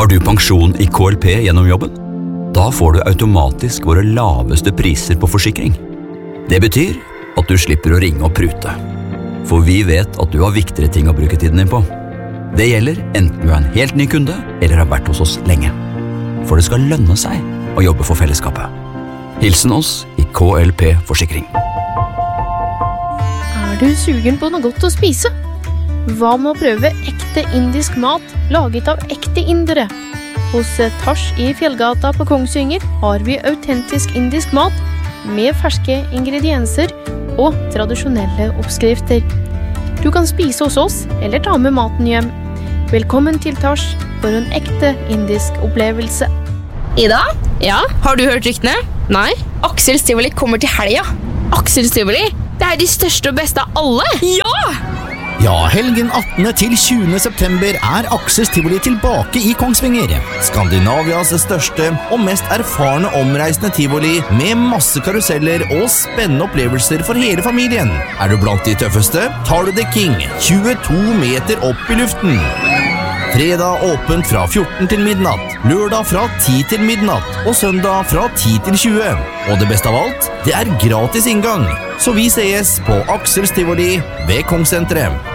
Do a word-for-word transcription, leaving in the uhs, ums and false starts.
Har du pensjon i K L P gjennom jobben? Da får du automatisk våre laveste priser på forsikring. Det betyr at du slipper å ringe og prute. For vi vet at du har viktigere ting å bruke tiden din på. Det gjelder enten du er en helt ny kunde eller har vært hos oss lenge. For det skal lønne seg å jobbe for fellesskapet. Hilsen oss i K L P Forsikring. Er du sugen på noe godt å spise? Hva med å prøve ekte indisk mat laget av ekte indere? Hos Tash i Fjellgata på Kongsvinger har vi autentisk indisk mat med ferske ingredienser og tradisjonelle oppskrifter. Du kan spise hos oss eller ta med maten hjem. Velkommen til Tash for en ekte indisk opplevelse. Ida? Ja? Har du hørt ryktene? Nei? Aksel Stivoli kommer til helga. Aksel Stivoli? Det er de største og beste av alle! Ja! Ja, helgen attende til tjuende september er Aksel Stivoli tilbake i Kongsvinger. Skandinavias største og mest erfarne omreisende tivoli med masse karuseller og spennende opplevelser for hele familien. Er du blant de tøffeste, tar du The King, tjueto meter opp i luften. Fredag åpent fra fjorten til midnatt, lørdag fra ti til midnatt og søndag fra ti til tjue. Og det beste av alt, det er gratis inngang. Så vi ses på Aksel Stivoli ved Kongssenteret.